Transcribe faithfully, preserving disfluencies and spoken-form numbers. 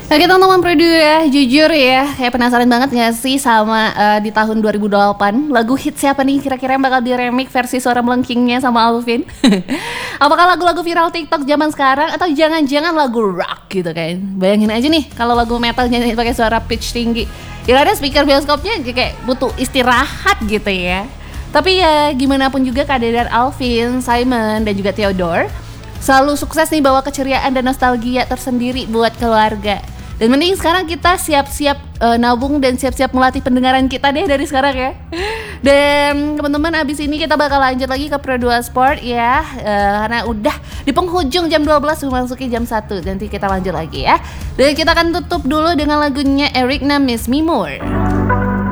Oke teman-teman Produ ya, jujur ya, kayak penasaran banget gak sih sama uh, di tahun dua ribu delapan lagu hit siapa nih kira-kira yang bakal di-remix versi suara melengkingnya sama Alvin? Apakah lagu-lagu viral TikTok zaman sekarang atau jangan-jangan lagu rock gitu kan? Bayangin aja nih kalau lagu metal nyanyi pakai suara pitch tinggi. Ya ada speaker bioskopnya kayak butuh istirahat gitu ya. Tapi ya gimana pun juga kehadiran Alvin, Simon dan juga Theodore selalu sukses nih bawa keceriaan dan nostalgia tersendiri buat keluarga. Dan mending sekarang kita siap-siap uh, nabung dan siap-siap melatih pendengaran kita deh dari sekarang ya. Dan teman-teman abis ini kita bakal lanjut lagi ke Pro dua Sport ya, uh, karena udah di penghujung jam dua belas memasuki jam satu. Nanti kita lanjut lagi ya. Dan kita akan tutup dulu dengan lagunya Eric Nam, Miss Me More.